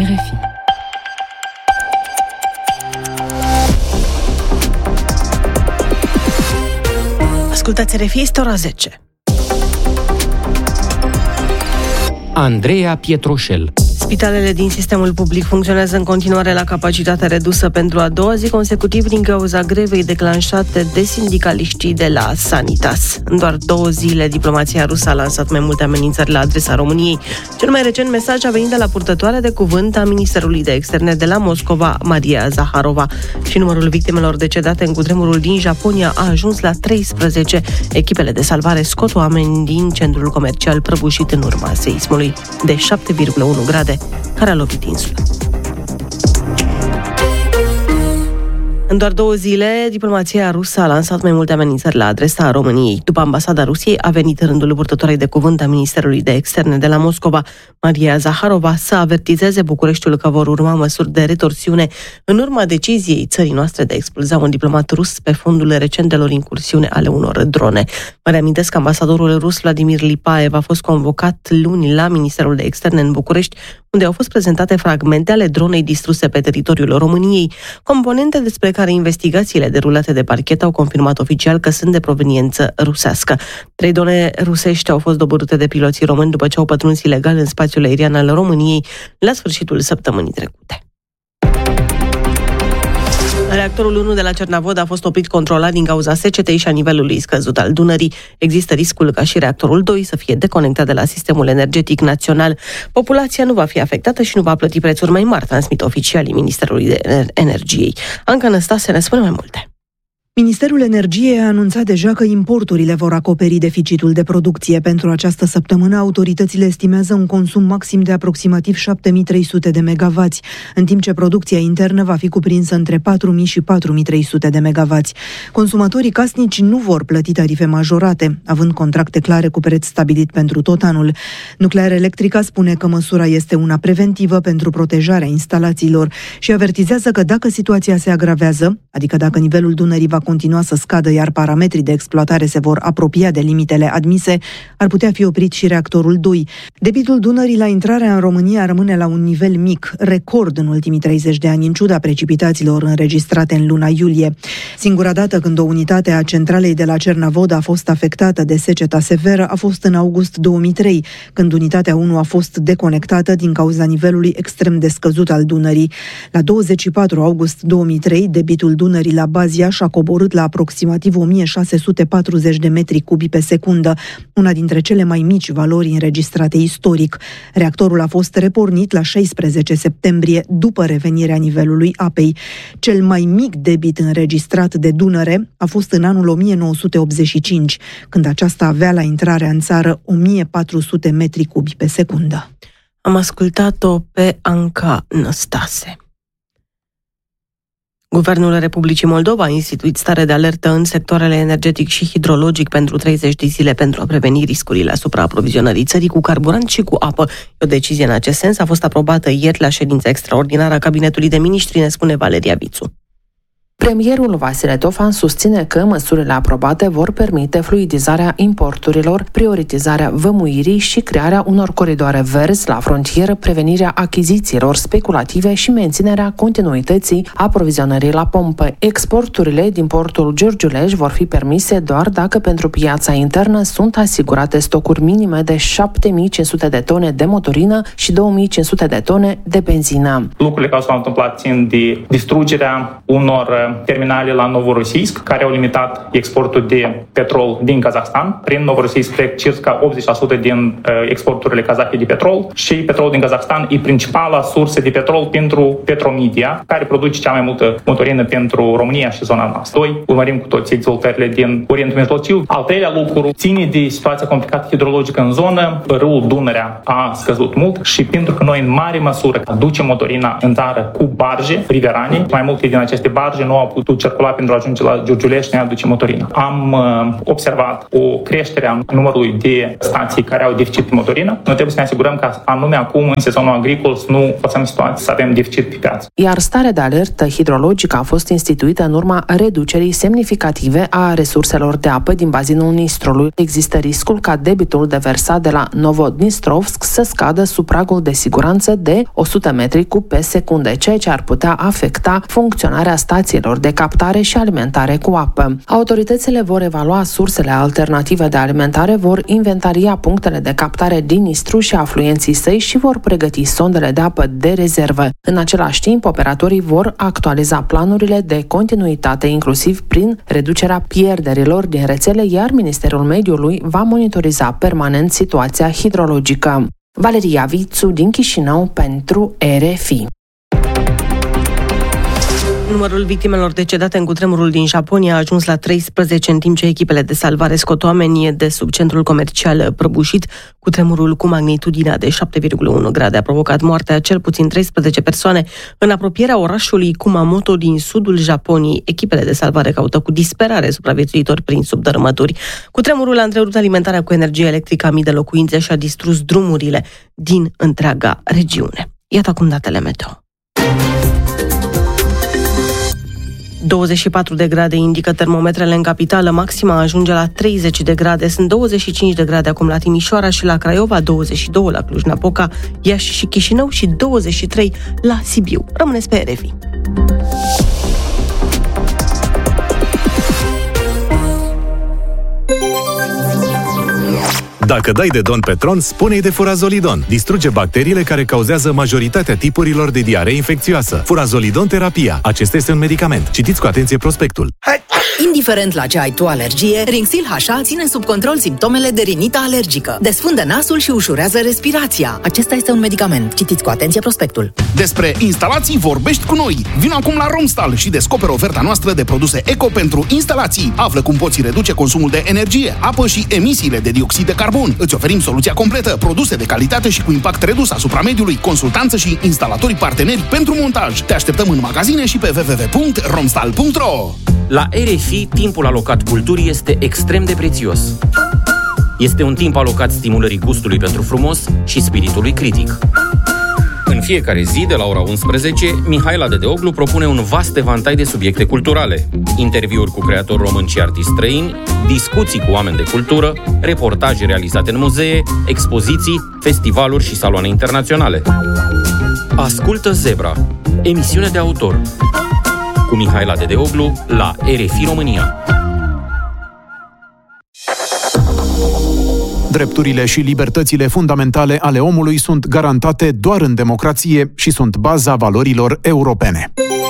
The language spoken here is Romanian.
RFI. Ascultați RFI, este ora 10. Andreea Pietroșel. Spitalele din sistemul public funcționează în continuare la capacitate redusă pentru a doua zi consecutiv din cauza grevei declanșate de sindicaliștii de la Sanitas. În doar 2 zile, diplomația rusă a lansat mai multe amenințări la adresa României. Cel mai recent mesaj a venit de la purtătoarea de cuvânt a Ministerului de Externe de la Moscova, Maria Zaharova. Și numărul victimelor decedate în cutremurul din Japonia a ajuns la 13. Echipele de salvare scot oameni din centrul comercial prăbușit în urma seismului de 7,1 grade care a lovit insula. În doar 2 zile, diplomația rusă a lansat mai multe amenințări la adresa României. După ambasada Rusiei, a venit rândul purtătoarei de cuvânt a Ministerului de Externe de la Moscova, Maria Zaharova, să avertizeze Bucureștiul că vor urma măsuri de retorsiune în urma deciziei țării noastre de a expulza un diplomat rus pe fondul recentelor incursiune ale unor drone. Vă reamintesc că ambasadorul rus Vladimir Lipaev a fost convocat luni la Ministerul de Externe în București, unde au fost prezentate fragmente ale dronei distruse pe teritoriul României, componente despre care investigațiile derulate de parchet au confirmat oficial că sunt de proveniență rusească. 3 drone rusești au fost doborâte de piloții români după ce au pătruns ilegal în spațiul aerian al României la sfârșitul săptămânii trecute. Reactorul 1 de la Cernavodă a fost oprit controlat din cauza secetei și a nivelului scăzut al Dunării. Există riscul ca și reactorul 2 să fie deconectat de la sistemul energetic național. Populația nu va fi afectată și nu va plăti prețuri mai mari, transmit oficialii Ministerului de Energiei. Anca Năstase ne spune mai multe. Ministerul Energiei a anunțat deja că importurile vor acoperi deficitul de producție. Pentru această săptămână, autoritățile estimează un consum maxim de aproximativ 7300 de megavați, în timp ce producția internă va fi cuprinsă între 4000 și 4300 de megavați. Consumatorii casnici nu vor plăti tarife majorate, având contracte clare cu preț stabilit pentru tot anul. Nuclearelectrica spune că măsura este una preventivă pentru protejarea instalațiilor și avertizează că dacă situația se agravează, adică dacă nivelul Dunării va continua să scadă, iar parametrii de exploatare se vor apropia de limitele admise, ar putea fi oprit și reactorul 2. Debitul Dunării la intrarea în România rămâne la un nivel mic, record în ultimii 30 de ani, în ciuda precipitațiilor înregistrate în luna iulie. Singura dată când o unitate a centralei de la Cernavodă a fost afectată de seceta severă a fost în august 2003, când unitatea 1 a fost deconectată din cauza nivelului extrem de scăzut al Dunării. La 24 august 2003, debitul Dunării la Baziaș a coborât la aproximativ 1640 de metri cubi pe secundă, una dintre cele mai mici valori înregistrate istoric. Reactorul a fost repornit la 16 septembrie, după revenirea nivelului apei. Cel mai mic debit înregistrat de Dunăre a fost în anul 1985, când aceasta avea la intrarea în țară 1400 metri cubi pe secundă. Am ascultat-o pe Anca Năstase. Guvernul Republicii Moldova a instituit stare de alertă în sectoarele energetic și hidrologic pentru 30 de zile pentru a preveni riscurile asupra aprovizionării țării cu carburant și cu apă. O decizie în acest sens a fost aprobată ieri la ședința extraordinară a Cabinetului de Miniștri, ne spune Valeria Vițu. Premierul Vasile Tofan susține că măsurile aprobate vor permite fluidizarea importurilor, prioritizarea vămuirii și crearea unor coridoare verzi la frontieră, prevenirea achizițiilor speculative și menținerea continuității aprovizionării la pompă. Exporturile din portul Giurgiuleș vor fi permise doar dacă pentru piața internă sunt asigurate stocuri minime de 7500 de tone de motorină și 2500 de tone de benzină. Lucrurile care s-au întâmplat țin de distrugerea unor terminale la Novorossiysk, care au limitat exportul de petrol din Kazahstan. Prin Novorossiysk trec circa 80% din exporturile kazahe de petrol și petrolul din Kazahstan e principala sursă de petrol pentru Petromedia, care produce cea mai multă motorină pentru România și zona noastră. 2. Urmărim cu toții dezvoltările din Orientul Mijlociu. Al treilea lucru ține de situația complicată hidrologică în zonă. Râul Dunărea a scăzut mult și pentru că noi în mare măsură aducem motorina în țară cu barje riverane, mai multe din aceste barje nu nu a putut circula pentru a ajunge la Giurgiulești, ne aduce motorină. Am observat o creștere a numărului de stații care au deficit de motorină. Noi trebuie să ne asigurăm că anume acum, în sezonul agricol, să nu facem situații să avem deficit pe piață. Iar starea de alertă hidrologică a fost instituită în urma reducerii semnificative a resurselor de apă din bazinul Nistrului. Există riscul ca debitul deversat de la Novodnistrovsk să scadă sub pragul de siguranță de 100 metri cub pe secundă, ceea ce ar putea afecta funcționarea stațiilor de captare și alimentare cu apă. Autoritățile vor evalua sursele alternative de alimentare, vor inventaria punctele de captare din Nistru și afluenții săi și vor pregăti sondele de apă de rezervă. În același timp, operatorii vor actualiza planurile de continuitate, inclusiv prin reducerea pierderilor din rețele, iar Ministerul Mediului va monitoriza permanent situația hidrologică. Valeria Vițu din Chișinău pentru RFI. Numărul victimelor decedate în cutremurul din Japonia a ajuns la 13, în timp ce echipele de salvare scot oamenii de sub centrul comercial prăbușit. Cutremurul cu magnitudinea de 7,1 grade a provocat moartea cel puțin 13 persoane în apropierea orașului Kumamoto din sudul Japoniei. Echipele de salvare caută cu disperare supraviețuitori prin sub dărâmături. Cutremurul a întrerupt alimentarea cu energie electrică a mii de locuințe și a distrus drumurile din întreaga regiune. Iată acum datele meteo. 24 de grade indică termometrele în capitală, maxima ajunge la 30 de grade, sunt 25 de grade acum la Timișoara și la Craiova, 22 la Cluj-Napoca, Iași și Chișinău și 23 la Sibiu. Rămâneți pe RFI. Dacă dai de Don Petron, spune-i de Furazolidon. Distruge bacteriile care cauzează majoritatea tipurilor de diaree infecțioasă. Furazolidon terapia. Acesta este un medicament. Citiți cu atenție prospectul. Indiferent la ce ai tu alergie, Rinxil HA ține sub control simptomele de rinită alergică. Desfundă nasul și ușurează respirația. Acesta este un medicament. Citiți cu atenție prospectul. Despre instalații vorbești cu noi. Vino acum la Romstal și descoperă oferta noastră de produse eco pentru instalații. Află cum poți reduce consumul de energie, apă și emisiile de dioxid de carbon. Îți oferim soluția completă, produse de calitate și cu impact redus asupra mediului, consultanță și instalatorii parteneri pentru montaj. Te așteptăm în magazine și pe www.romstal.ro. La RFI, timpul alocat culturii este extrem de prețios. Este un timp alocat stimulării gustului pentru frumos și spiritului critic. În fiecare zi, de la ora 11, Mihaela Dedeoglu propune un vast evantai de subiecte culturale. Interviuri cu creatori români și artiști străini, discuții cu oameni de cultură, reportaje realizate în muzee, expoziții, festivaluri și saloane internaționale. Ascultă Zebra, emisiune de autor, cu Mihaela Dedeoglu la RFI România. Drepturile și libertățile fundamentale ale omului sunt garantate doar în democrație și sunt baza valorilor europene.